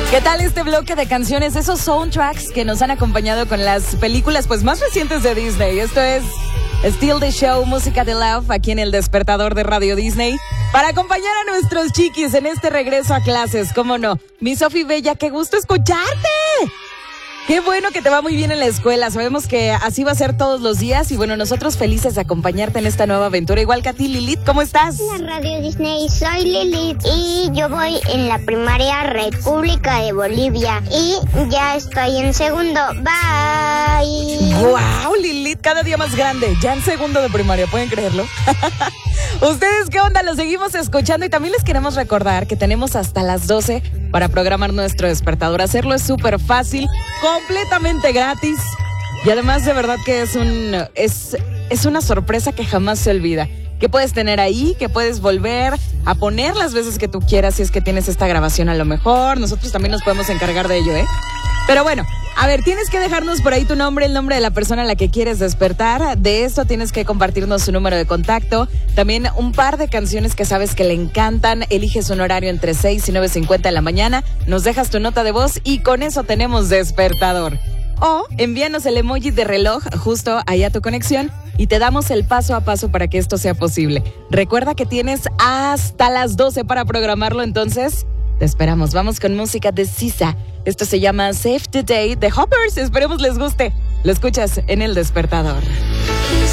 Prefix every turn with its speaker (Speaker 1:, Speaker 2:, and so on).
Speaker 1: ¿Qué tal este bloque de canciones, esos soundtracks que nos han acompañado con las películas pues más recientes de Disney? Esto es Still the Show, música de Love, aquí en el Despertador de Radio Disney, para acompañar a nuestros chiquis en este regreso a clases, ¿cómo no? Mi Sofi Bella, qué gusto escucharte. Qué bueno que te va muy bien en la escuela. Sabemos que así va a ser todos los días y bueno, nosotros felices de acompañarte en esta nueva aventura. Igual que a ti, Lilith, ¿cómo estás?
Speaker 2: Hola, Radio Disney, soy Lilith y yo voy en la primaria República de Bolivia y ya estoy en segundo. Bye.
Speaker 1: ¡Wow, Lilith! Cada día más grande. Ya en segundo de primaria, ¿pueden creerlo? ¿Ustedes qué onda? Los seguimos escuchando y también les queremos recordar que tenemos hasta las 12 para programar nuestro despertador. Hacerlo es súper fácil, completamente gratis y además de verdad que es una sorpresa que jamás se olvida. Que puedes tener ahí, que puedes volver a poner las veces que tú quieras si es que tienes esta grabación a lo mejor. Nosotros también nos podemos encargar de ello, ¿eh? Pero bueno, a ver, tienes que dejarnos por ahí tu nombre, el nombre de la persona a la que quieres despertar. De esto tienes que compartirnos su número de contacto. También un par de canciones que sabes que le encantan. Eliges un horario entre 6 y 9:50 de la mañana. Nos dejas tu nota de voz y con eso tenemos despertador. O envíanos el emoji de reloj justo ahí a tu conexión y te damos el paso a paso para que esto sea posible. Recuerda que tienes hasta las 12 para programarlo, entonces te esperamos. Vamos con música de Sisa. Esto se llama Save the Day de Hoppers. Esperemos les guste. Lo escuchas en el despertador.